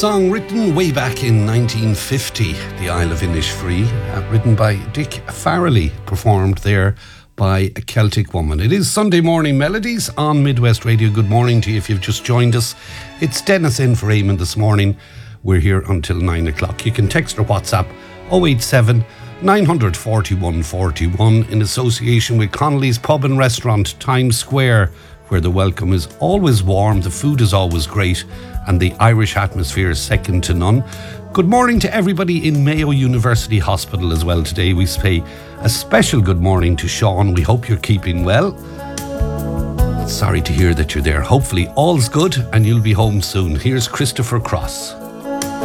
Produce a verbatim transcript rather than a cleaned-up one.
song written way back in nineteen fifty, The Isle of Innisfree, uh, written by Dick Farrelly, performed there by a Celtic woman. It is Sunday Morning Melodies on Midwest Radio. Good morning to you if you've just joined us. It's Dennis in for Eamon this morning. We're here until nine o'clock. You can text or WhatsApp oh eight seven, nine four one, four one in association with Connolly's Pub and Restaurant, Times Square, where the welcome is always warm, the food is always great, and the Irish atmosphere is second to none. Good morning to everybody in Mayo University Hospital as well today. We say a special good morning to Sean. We hope you're keeping well. Sorry to hear that you're there. Hopefully all's good and you'll be home soon. Here's Christopher Cross.